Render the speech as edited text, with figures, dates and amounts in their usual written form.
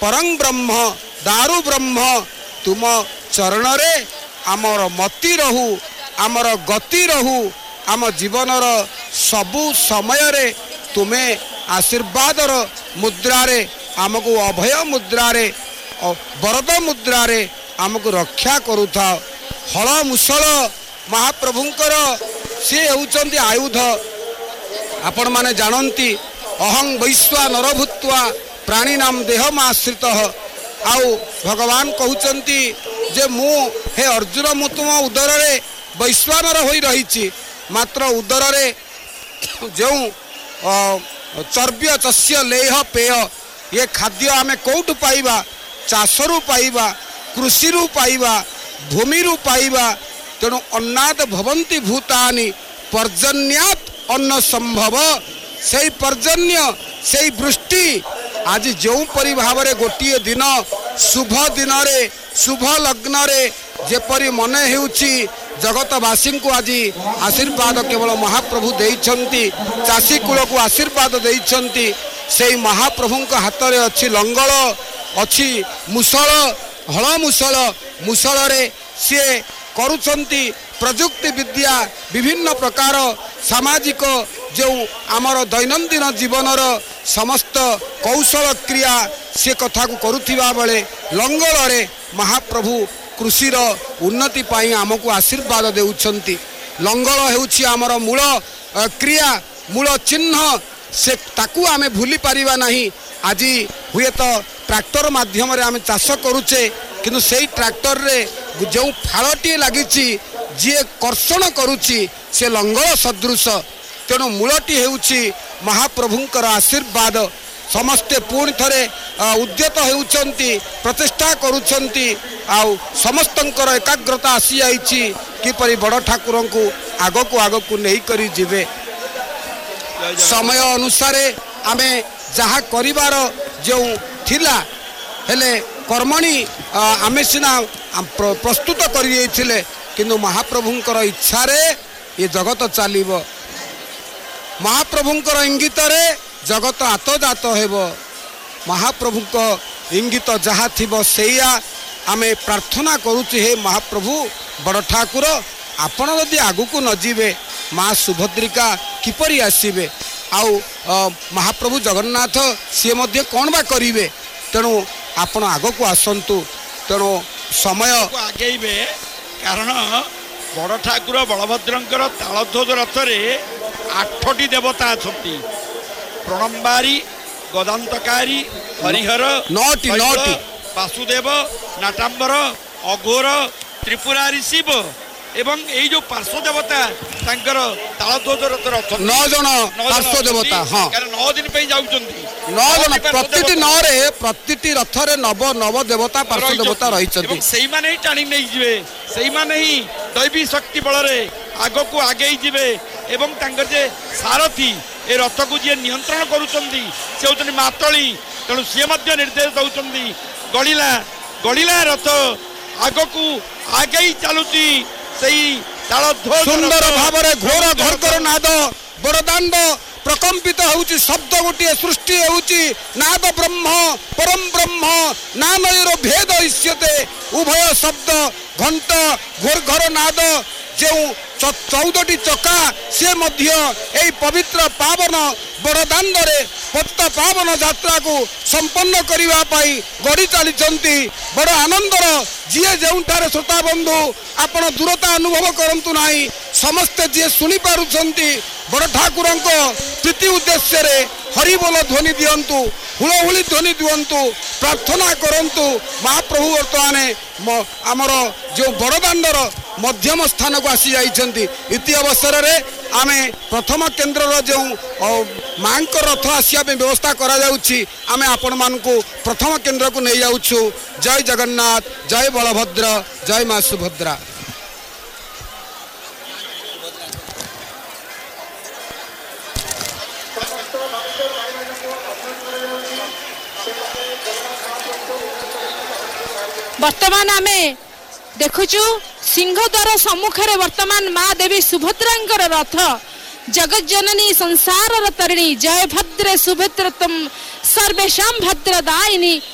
परं ब्रह्म दारु ब्रह्म तुम चरण रे आमर मति रहू आमर गति रहू आम जीवनर सबु समय रे तुमे आशीर्वादर मुद्रा रे आमको अभय मुद्रा रे वरद मुद्रा रे आमको रक्षा करूथा। हल मुसल महाप्रभुंकर सी होउचंती आयुध आपण माने जानती अहं वैश्वा नर भूत्वा प्राणीनाम देहमाश्रित आउ भगवान कहउचंती जे मु हे अर्जुन मु तुम उदर रे वैश्वानर होई रही मात्र उदर रे जो चर्ब्य चस्य लेह पेय ये खाद्य आमे कोठु पाइबा चाषरु पाइबा कृषिरु पाइबा भूमिरु पाइबा तेणु अन्नाद भवन्ति भूतानि पर्जन्यात अन्न संभव से पर्जन्य से वृष्टि आज जो परि भाव रे गोटिए दिन शुभ दिन रे शुभ लग्न रे जेपरि मन हेउछि जगतवासी को आज आशीर्वाद केवल महाप्रभु देइछन्ति चाषी कुल को आशीर्वाद देइछन्ति से महाप्रभु हाथ रे अछि लंगल अछि मुसल हल मुसल मुसल रे से करुछन्ति प्रजुक्ति विद्या विभिन्न प्रकार सामाजिक जो आमर दैनंदिन जीवनर समस्त कौशल क्रिया से कथा को करुथिबा बेले लंगल रे महाप्रभु कृषिर उन्नति पाई आमको आशीर्वाद देउछन्ति। लंगल हेउछि आमर मूल क्रिया मूल चिन्ह से ताकू आमे भूली पारिबा नाही। आज हुए तो ट्रैक्टर माध्यम रे आमे चाष करूचे किंतु सेई ट्रैक्टर रे जो फाळटी लागिछि जे कर्षण करुछि से लंगल सदृश तेणु मूलटी हेउछि महाप्रभुंकर आशीर्वाद समस्ते पुणी थरे उद्यत हेउछन्ति प्रचेष्टा करुछन्ति आउ समस्तंकर एकाग्रता आसी आइछि किपरि बड़ ठाकुर को आगको नहीं करी जिवे समय अनुसार आमे जहा करिवार जो थिला हेले कर्मणि आमे सिना प्रस्तुत करिथिले किंतु महाप्रभुंकर इच्छा रे ये जगत चलिबो महाप्रभुंकर इंगित रे जगत आतजात हेबो महाप्रभुक इंगित जहा थिबो सेया आमे प्रार्थना करूची हे महाप्रभु बड़ ठाकुर आपण यदि आगु को न जीवे माँ सुभद्रिका किपरि आसीबे आउ महाप्रभु जगन्नाथ सी मध्य कौन बा करिवे तेणु आपण आग को आसंतु तेणु समय आगेबे कारण बड़ ठाकुर बलभद्रंकर तालध्वज रथ रे 8टी देवता अछंती प्रणम्बारी गदान्तकारी हरिहर 9टी वासुदेव नाटाम्बर अघोर त्रिपुरारी शिव एवं यही जो पार्श्व देवता तांकर तालध्वज रथ रथ 9 जन पार्श्व देवता हाँ कारण 9 दिन पे जाउचंती 9 जन प्रतिटी 9 रे प्रतिटी रथ रे नव देवता पार्श्व देवता रही छथि सेही माने ही टाणी नै जिवे सेही माने ही दैवी शक्ति बल रे आगो को आगे जिवे एवं तांकर जे सारथी ए रथ को जे नियंत्रण करूचंती से होचनी मातळी तेणु सी मध्य निर्देश दउचंती गड़िला रथ आगो को आगे चलुची सही तालध्वज सुंदर भाव रे घोर घरकर नाद बड़दांड प्रकंपित होउची शब्द गोटे सृष्टि होउची नाद ब्रह्म परम ब्रह्म नामयर भेद इष्यते उभय शब्द घंट घोर घर नाद जो 14टी चका से मध्य एई पवित्र पावन बड़दांड रे पत्त पावन यात्रा को संपन्न करिवा पाई गड़ी चली बड़ आनंदर जी जोठार श्रोता बंधु आपण दूरता अनुभव करंतु नाही समस्ते जी शुणी पारुछंती बड़ ठाकुर प्रीति उद्देश्य रे हरि बोल ध्वनि दियंतु हुलहुली ध्वनि दियंतु प्रार्थना करंतु महाप्रभु वर्तमान आमर जो बड़दांडर मध्यम स्थान को आसी जाइछंती इति अवसर रे आमे प्रथम केन्द्र जो मां रथ आसिया व्यवस्था करा जाउछि आमे आपण मान को प्रथम केन्द्र को नहीं जाउछु। जय जगन्नाथ जय बलभद्र जय मां सुभद्रा। वर्तमान आमे देखुचु सिंहद्वार सम्मुखें वर्तमान माँ देवी सुभद्रांकर रथ जगत जननी संसार तरिणी जय भद्रे सुभद्र तम सर्वेशा भद्रदायिनी